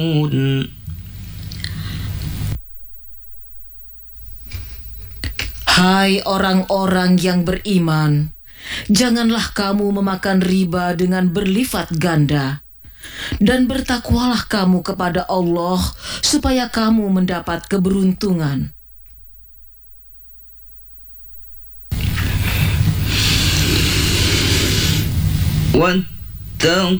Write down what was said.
Hai orang-orang yang beriman, janganlah kamu memakan riba dengan berlipat ganda, dan bertakwalah kamu kepada Allah supaya kamu mendapat keberuntungan. واتقوا